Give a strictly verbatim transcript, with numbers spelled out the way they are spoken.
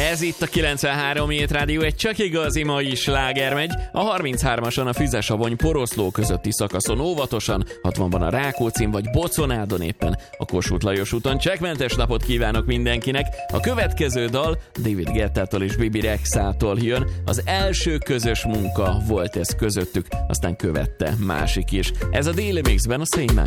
Ez itt a kilencvenhárom hét rádió, egy csak igazi mai sláger megy. A harminchármason a Füzesabony Poroszló közötti szakaszon óvatosan, hatvanban a Rákóczin vagy Boconádon éppen a Kossuth Lajos úton. Csekkmentes napot kívánok mindenkinek. A következő dal David Guettától és Bebe Rexától jön. Az első közös munka volt ez közöttük, aztán követte másik is. Ez a Daily Mixben a Say My